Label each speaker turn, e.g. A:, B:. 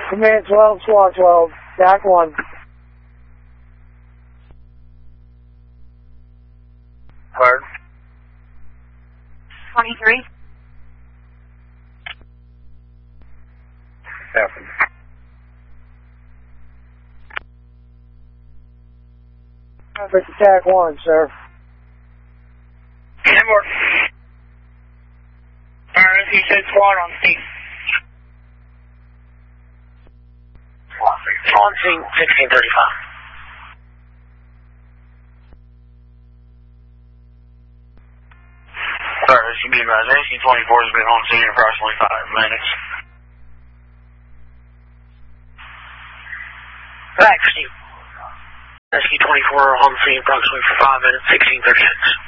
A: Command 12, SWAT 12, DAC 1.
B: Word.
C: 23.
B: Happened.
A: Traffic attack 1, sir.
B: Number. Alright, you said SWAT on scene. On scene, 1635. Sorry, this should be advised. AC-24 has been on scene in approximately 5 minutes. Back, Steve. SQ-24 on scene approximately for 5 minutes, 1636.